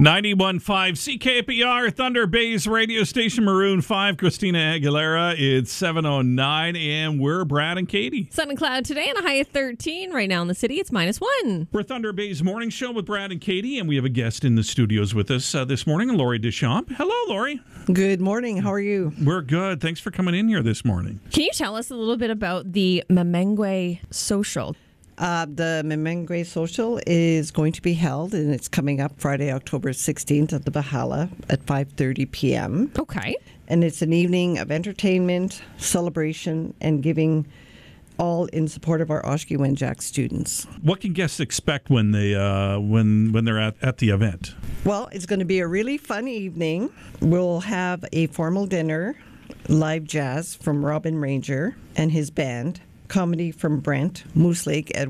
91.5 CKPR, Thunder Bay's radio station, Maroon 5, Christina Aguilera. It's 7:09, and we're Brad and Katie. Sun and cloud today and a high of 13. Right now in the city, it's -1. We're Thunder Bay's morning show with Brad and Katie, and we have a guest in the studios with us this morning, Lori Deschamps. Hello, Lori. Good morning. How are you? We're good. Thanks for coming in here this morning. Can you tell us a little bit about the Memengwe Social? The Memengwe Social is going to be held, and it's coming up Friday, October 16th at the Bahala at 5:30 p.m. Okay. And it's an evening of entertainment, celebration, and giving, all in support of our Oshkosh Wenjack students. What can guests expect when they when they're at the event? Well, it's going to be a really fun evening. We'll have a formal dinner, live jazz from Robin Ranger and his band, comedy from Brent Moose Lake